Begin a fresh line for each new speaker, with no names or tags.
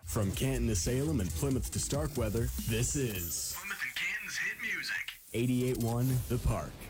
From Canton to Salem and Plymouth to Starkweather, this is
Plymouth and Canton's hit music.
88.1 The Park.